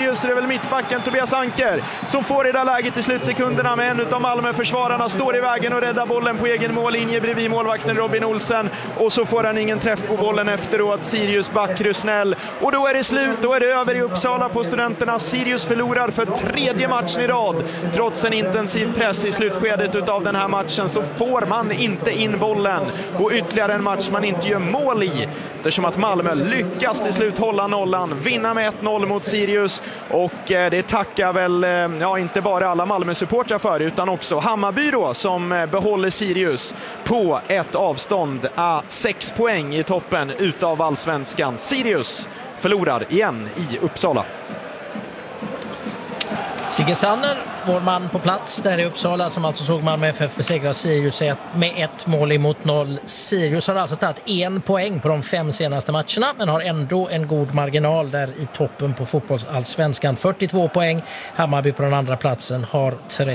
Sirius. Det är väl mittbacken Tobias Anker som får i det läget i slutsekunderna, med en av Malmö-försvararna står i vägen och räddar bollen på egen mållinje bredvid målvakten Robin Olsen, och så får han ingen träff på bollen efteråt. Sirius back Rusnell, och då är det slut, då är det över i Uppsala på Studenterna. Sirius förlorar för 3:e matchen i rad. Trots en intensiv press i slutskedet utav den här matchen så får man inte in bollen, och ytterligare en match man inte gör mål i, eftersom att Malmö lyckas till slut hålla nollan, vinna med 1-0 mot Sirius. Och det tackar väl inte bara alla Malmö-supportrar för, utan också Hammarby då, som behåller Sirius på ett avstånd 6 poäng i toppen utav allsvenskan. Sirius förlorar igen i Uppsala. Sigge Sanner, vår man på plats där i Uppsala, som alltså såg Malmö FF besegra Sirius med 1 mål emot 0. Sirius har alltså tagit 1 poäng på de 5 senaste matcherna, men har ändå en god marginal där i toppen på fotbollsallsvenskan. 42 poäng. Hammarby på den andra platsen har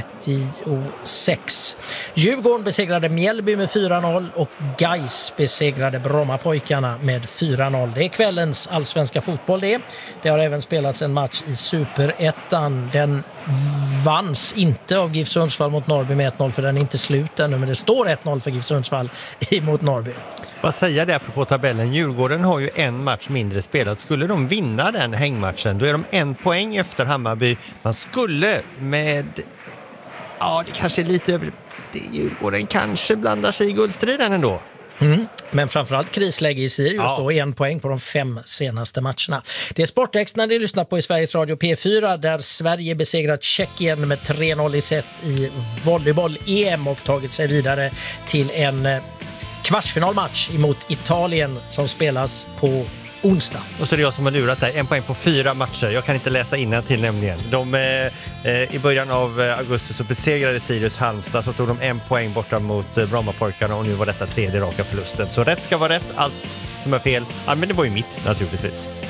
36. Djurgården besegrade Mjällby med 4-0 och Gais besegrade Brommapojkarna med 4-0. Det är kvällens allsvenska fotboll det. Det har även spelats en match i Superettan. Den vanns inte av GIF Sundsvall mot Norrby med 1-0, för den är inte slut ännu, men det står 1-0 för GIF Sundsvall mot Norrby. Vad säger det apropå tabellen? Djurgården har ju en match mindre spelat. Skulle de vinna den hängmatchen, då är de 1 poäng efter Hammarby. Man skulle med... det kanske är lite över... Djurgården kanske blandar sig i guldstriden ändå. Men framförallt krisläge i Sirius då, 1 poäng på de 5 senaste matcherna. Det är Sportex när ni lyssnar på i Sveriges Radio P4, där Sverige besegrat Tjeckien med 3-0 i set i volleyboll-EM och tagit sig vidare till en kvartsfinalmatch emot Italien som spelas på onsdag. Och så är det jag som har lurat där. 1 poäng på 4 matcher. Jag kan inte läsa innantill nämligen. I början av augusti så besegrade Sirius Halmstad, så tog de 1 poäng borta mot Brommapojkarna, och nu var detta 3:e raka förlusten. Så rätt ska vara rätt. Allt som är fel, men det var ju mitt naturligtvis.